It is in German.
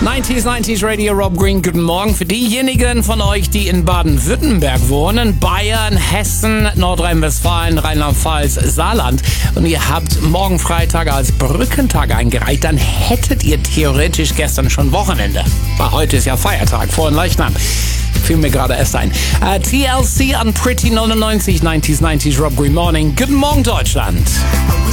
90s Radio Rob Green, guten Morgen. Für diejenigen von euch, die in Baden-Württemberg wohnen, Bayern, Hessen, Nordrhein-Westfalen, Rheinland-Pfalz, Saarland und ihr habt morgen Freitag als Brückentag eingereicht, dann hättet ihr theoretisch gestern schon Wochenende. Aber heute ist ja Feiertag, Frohen fiel mir gerade erst ein. TLC an Pretty 99, 90s Rob Green Morning. Guten Morgen, Deutschland.